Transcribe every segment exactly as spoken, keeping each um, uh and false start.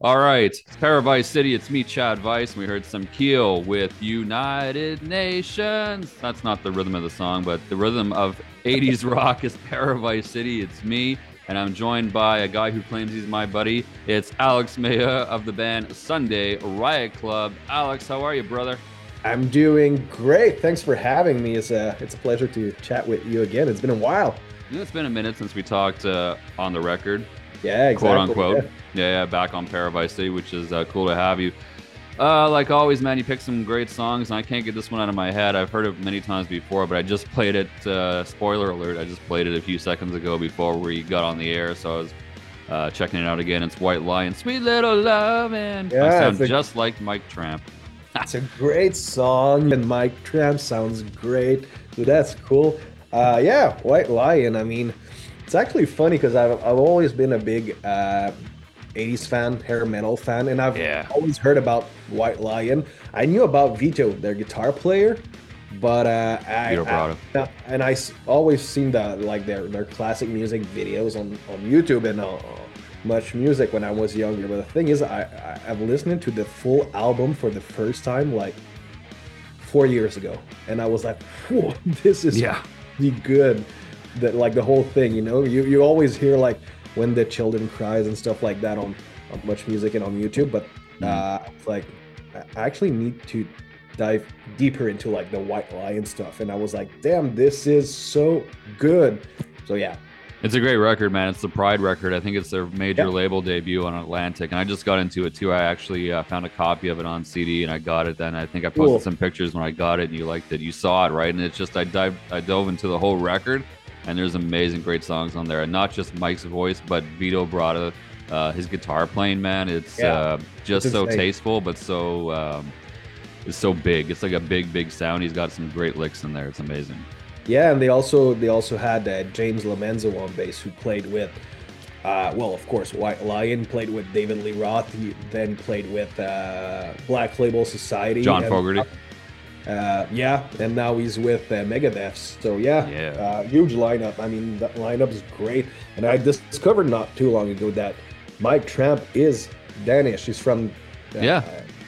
All right, it's Paradise City. It's me, Chad Vice. And we heard some Keel with United Nations. That's not the rhythm of the song, but the rhythm of eighties rock is Paradise City. It's me, and I'm joined by a guy who claims he's my buddy. It's Alex Maya of the band Sunday Riot Club. Alex, how are you, brother? I'm doing great. Thanks for having me. It's a it's a pleasure to chat with you again. It's been a while. You know, it's been a minute since we talked uh, on the record, Yeah, quote exactly. unquote. Yeah. Yeah, yeah, back on Paradise City, which is uh, cool to have you. Uh, like always, man, you picked some great songs, and I can't get this one out of my head. I've heard it many times before, but I just played it. Uh, spoiler alert! I just played it a few seconds ago before we got on the air, so I was uh, checking it out again. It's White Lion, "Sweet Little Lovin'." I Yeah, sound it's a, just like Mike Tramp. it's a great song, and Mike Tramp sounds great. So that's cool. Uh, yeah, White Lion. I mean, it's actually funny because I've I've always been a big uh, eighties fan, hair metal fan, and I've Yeah, always heard about White Lion. I knew about Vito, their guitar player, but uh, I, Peter Brado. I and I s- always seen the like their their classic music videos on on YouTube and uh, much music when I was younger. But the thing is, I, I I've listened to the full album for the first time like four years ago, and I was like, "Whoa, this is Yeah, pretty good." That like the whole thing, you know, you you always hear like when the children cries and stuff like that on, on much music and on YouTube, but Mhm. uh, it's like I actually need to dive deeper into like the White Lion stuff, and I was like, damn, this is so good. So yeah, It's a great record, man. It's the Pride record. I think it's their major yeah, label debut on Atlantic, and I just got into it too. I actually uh, found a copy of it on C D, and I got it. Then I think I posted cool. some pictures when I got it, and you liked it. You saw it, right? And it's just I dived, I dove into the whole record, and there's amazing, great songs on there, and not just Mike's voice, but Vito Bratta, uh, his guitar playing, man. It's Yeah, uh, it's just so insane. tasteful, but so um, it's so big. It's like a big, big sound. He's got some great licks in there. It's amazing. Yeah, and they also they also had uh, James Lomenzo on bass, who played with, uh, well, of course, White Lion, played with David Lee Roth. He then played with uh, Black Label Society, John and Fogerty. uh, yeah, and now he's with uh, Megadeth. So yeah, Yeah. uh, huge lineup. I mean, that lineup is great. And I discovered not too long ago that Mike Tramp is Danish. He's from, uh, Yeah.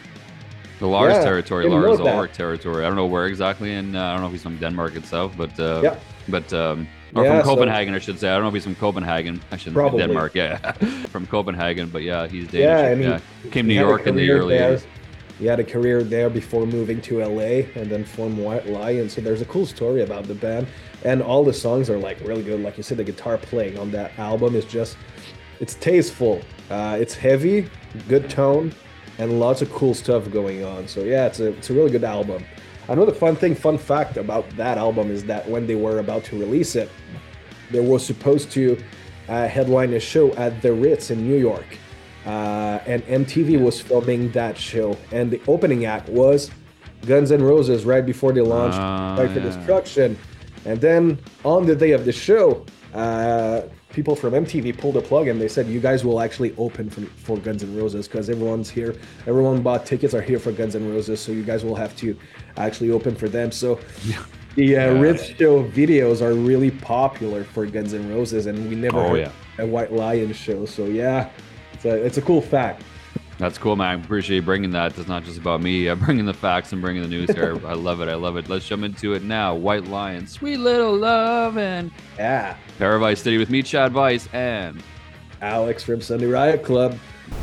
The Lars yeah, territory, didn't know Lars that. Ulrich territory. I don't know where exactly, and uh, I don't know if he's from Denmark itself, but uh, Yeah, but um, or from yeah. So Copenhagen, I should say. I don't know if he's from Copenhagen. I shouldn't say probably, Denmark. Yeah, from Copenhagen, but yeah, he's Danish. yeah, and Yeah, he came to he New had a York in the career early there. eighties. He had a career there before moving to L A and then formed White Lion. So there's a cool story about the band, and all the songs are like really good. Like you said, the guitar playing on that album is just, it's tasteful. Uh, it's heavy, good tone, and lots of cool stuff going on. So yeah, it's a it's a really good album. Another fun thing, fun fact about that album is that when they were about to release it, they were supposed to uh, headline a show at the Ritz in New York. Uh, and M T V was filming that show, and the opening act was Guns N' Roses right before they launched Oh Fight for yeah, Destruction. And then on the day of the show, uh, people from M T V pulled a plug and they said, "You guys will actually open for, for Guns N' Roses because everyone's here. Everyone bought tickets are here for Guns N' Roses, so you guys will have to actually open for them." So the uh, yeah. Ritz show videos are really popular for Guns N' Roses, and we never Oh heard yeah. a White Lion show. So yeah, it's a it's a cool fact. That's cool, man. I appreciate you bringing that. It's not just about me. I'm bringing the facts and bringing the news here. I love it. I love it. Let's jump into it now. White Lion, "Sweet Little Lovin'." Yeah, Paradise City with me, Chad Vice, and Alex from Sunday Riot Club.